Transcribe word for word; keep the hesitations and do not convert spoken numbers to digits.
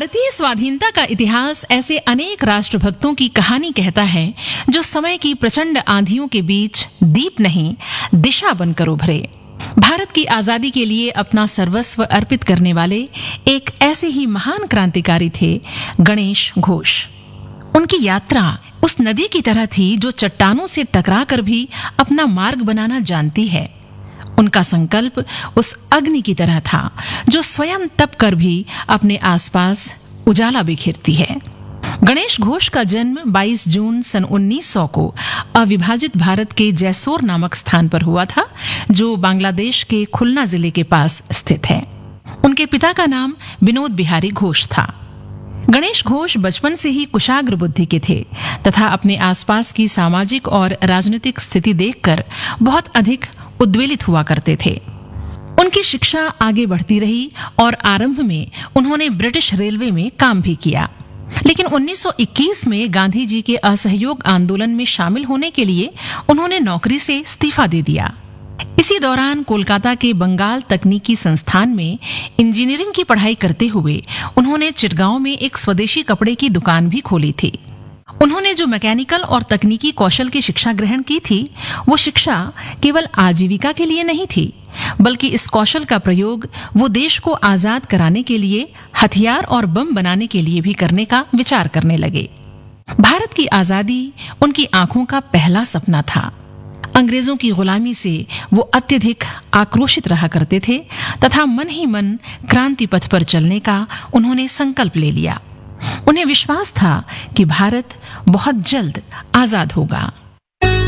भारतीय स्वाधीनता का इतिहास ऐसे अनेक राष्ट्रभक्तों की कहानी कहता है जो समय की प्रचंड आंधियों के बीच दीप नहीं, दिशा बनकर उभरे। भारत की आजादी के लिए अपना सर्वस्व अर्पित करने वाले एक ऐसे ही महान क्रांतिकारी थे गणेश घोष। उनकी यात्रा उस नदी की तरह थी जो चट्टानों से टकराकर भी अपना मार्ग बनाना जानती है। उनका संकल्प उस अग्नि की तरह था जो स्वयं तप कर भी अपने आसपास उजाला बिखेरती है। गणेश घोष का जन्म बाईस जून सन उन्नीस सौ को अविभाजित भारत के जैसोर नामक स्थान पर हुआ था, जो बांग्लादेश के खुलना जिले के पास स्थित है। उनके पिता का नाम विनोद बिहारी घोष था। गणेश घोष बचपन से ही कुशाग्र बुद्धि के थे तथा अपने आसपास की सामाजिक और राजनीतिक स्थिति देखकर बहुत अधिक उद्वेलित हुआ करते थे। उनकी शिक्षा आगे बढ़ती रही और आरंभ में उन्होंने ब्रिटिश रेलवे में काम भी किया, लेकिन उन्नीस सौ इक्कीस में गांधी जी के असहयोग आंदोलन में शामिल होने के लिए उन्होंने नौकरी से इस्तीफा दे दिया। इसी दौरान कोलकाता के बंगाल तकनीकी संस्थान में इंजीनियरिंग की पढ़ाई करते हुए उन्होंने चिटगांव में एक स्वदेशी कपड़े की दुकान भी खोली थी। उन्होंने जो मैकेनिकल और तकनीकी कौशल की शिक्षा ग्रहण की थी, वो शिक्षा केवल आजीविका के लिए नहीं थी, बल्कि इस कौशल का प्रयोग वो देश को आजाद कराने के लिए, हथियार और बम बनाने के लिए भी करने का विचार करने लगे। भारत की आजादी उनकी आंखों का पहला सपना था। अंग्रेजों की गुलामी से वो अत्यधिक आक्रोशित रहा करते थे तथा मन ही मन क्रांति पथ पर चलने का उन्होंने संकल्प ले लिया। उन्हें विश्वास था कि भारत बहुत जल्द आजाद होगा।